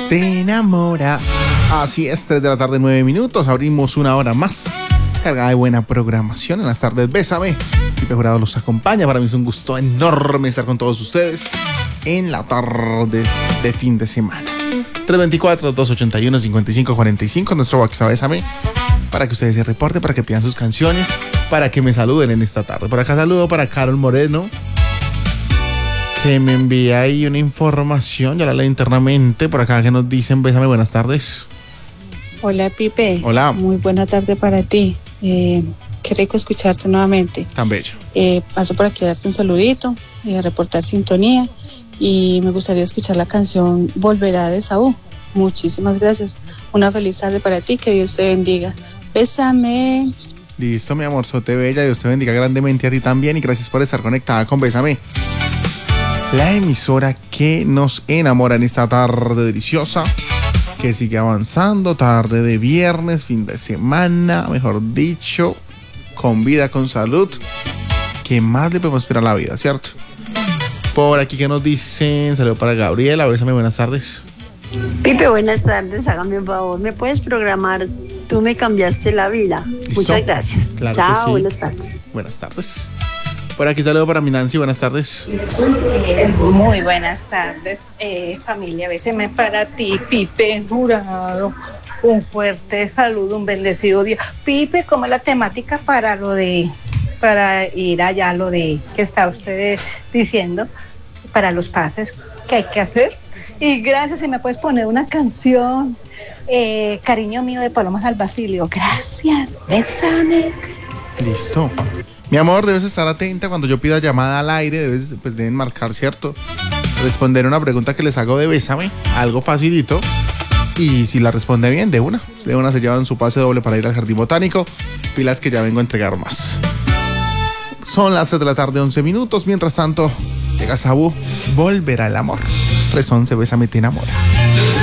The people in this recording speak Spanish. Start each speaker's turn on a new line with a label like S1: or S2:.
S1: te enamora. Así es, 3 de la tarde, 9 minutos. Abrimos una hora más cargada de buena programación en las tardes. Bésame. Pipe Jurado los acompaña. Para mí es un gusto enorme estar con todos ustedes en la tarde de fin de semana. 324-281-5545, nuestro WhatsApp. Bésame. Para que ustedes se reporten, para que pidan sus canciones, para que me saluden en esta tarde. Por acá saludo para Carol Moreno, que me envía ahí una información, ya la leo internamente. Por acá que nos dicen, bésame, buenas tardes.
S2: Hola Pipe.
S1: Hola.
S2: Muy buena tarde para ti. Qué rico escucharte nuevamente.
S1: Tan bello.
S2: Paso por aquí a darte un saludito, a reportar sintonía, y me gustaría escuchar la canción Volverá de Saúl. Muchísimas gracias. Una feliz tarde para ti, que Dios te bendiga. Bésame.
S1: Listo, mi amor, sote bella, Dios te bendiga grandemente a ti también y gracias por estar conectada con Bésame, la emisora que nos enamora en esta tarde deliciosa, que sigue avanzando, tarde de viernes, fin de semana, mejor dicho, con vida, con salud. ¿Qué más le podemos esperar a la vida, cierto? Por aquí que nos dicen, saludo para Gabriela, Bésame, buenas tardes.
S3: Pipe, buenas tardes, hágame un favor, ¿me puedes programar? Tú me cambiaste la vida.
S1: ¿Listo?
S3: Muchas gracias.
S1: Claro.
S3: Chao,
S1: sí.
S3: buenas tardes.
S1: Buenas tardes. Por aquí saludo para mi Nancy, buenas tardes.
S4: Muy buenas tardes, familia. Bésame para ti, Pipe Jurado. Un fuerte saludo, un bendecido día. Pipe, ¿cómo es la temática para ir allá, lo de que está usted diciendo, para los pases que hay que hacer? Y gracias, si me puedes poner una canción, Cariño Mío de Palomas al Basilio. Gracias, bésame.
S1: Listo. Mi amor, debes estar atenta cuando yo pida llamada al aire, deben marcar, ¿cierto? Responder una pregunta que les hago de Bésame, algo facilito. Y si la responde bien, de una se llevan su pase doble para ir al Jardín Botánico. Pilas que ya vengo a entregar más. Son las 3 de la tarde, 11 minutos. Mientras tanto, llega Sabu, Volverá el amor. 311, Bésame, te enamora.